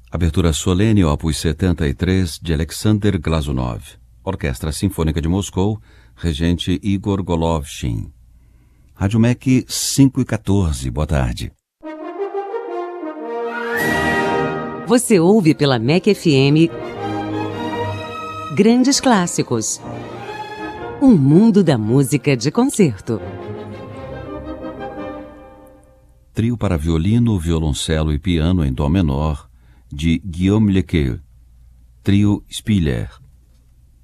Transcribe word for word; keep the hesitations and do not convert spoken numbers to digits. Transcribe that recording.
Abertura solene, opus setenta e três, de Alexander Glazunov. Orquestra Sinfônica de Moscou, regente Igor Golovshin. Rádio M E C cinco e quatorze, boa tarde. Você ouve pela M E C F M Grandes Clássicos. Um mundo da música de concerto. Trio para violino, violoncelo e piano em dó menor, de Guillaume Lequeux. Trio Spiller.